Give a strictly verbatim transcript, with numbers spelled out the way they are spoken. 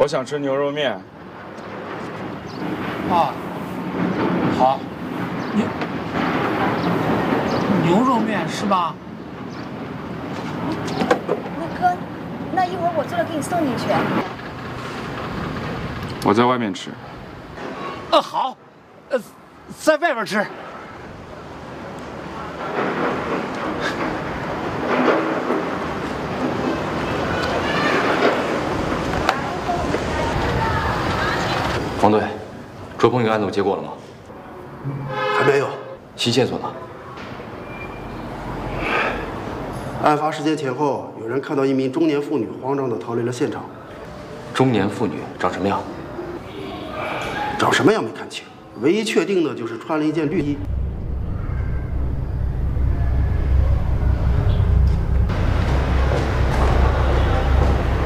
我想吃牛肉面。 啊，好，牛牛肉面是吧？ 那哥，那一会儿我做了给你送进去。 我在外面吃。 呃，好，呃，在外边吃。 黄队，卓鹏宇案子我结果了吗？ 还没有。 新线索呢？ 案发时间前后，有人看到一名中年妇女慌张地逃离了现场。 中年妇女长什么样？ 长什么样没看清，唯一确定的就是穿了一件绿衣，